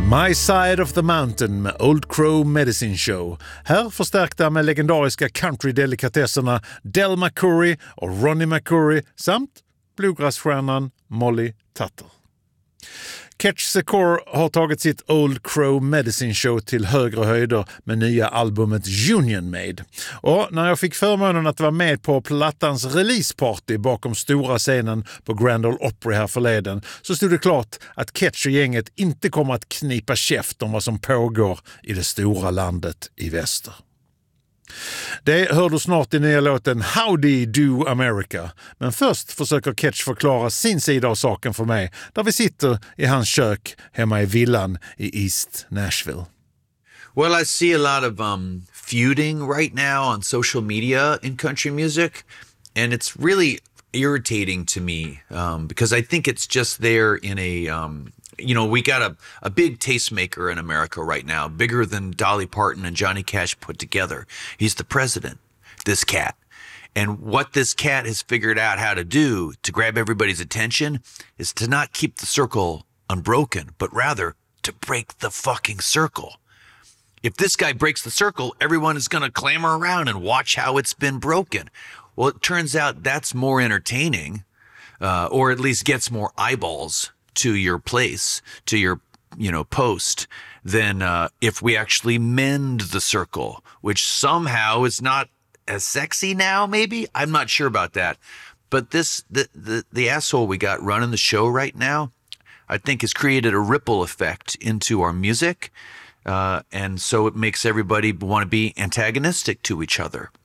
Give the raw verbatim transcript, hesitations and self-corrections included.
My Side of the Mountain med Old Crow Medicine Show. Här förstärkta med legendariska country-delikatesserna Del McCoury och Ronnie McCoury samt bluegrassstjärnan Molly Tuttle. Catch Secor har tagit sitt Old Crow Medicine Show till högre höjder med nya albumet Union Made. Och när jag fick förmånen att vara med på plattans releaseparty bakom stora scenen på Grand Ole Opry här förleden så stod det klart att Catch och gänget inte kommer att knipa käft om vad som pågår i det stora landet i väster. Det hör du snart i nya låten Howdy Do America. Men först försöker Catch förklara sin sida av saken för mig där vi sitter i hans kök hemma i villan i East Nashville. Well, I see a lot of um, feuding right now on social media in country music, and it's really irritating to me um, because I think it's just there in a... Um, You know, we got a, a big tastemaker in America right now, bigger than Dolly Parton and Johnny Cash put together. He's the president, this cat. And what this cat has figured out how to do to grab everybody's attention is to not keep the circle unbroken, but rather to break the fucking circle. If this guy breaks the circle, everyone is going to clamor around and watch how it's been broken. Well, it turns out that's more entertaining, uh, or at least gets more eyeballs to your place, to your, you know, post, than uh, if we actually mend the circle, which somehow is not as sexy now, maybe? I'm not sure about that. But this, the, the, the asshole we got running the show right now, I think has created a ripple effect into our music. Uh, and so it makes everybody want to be antagonistic to each other.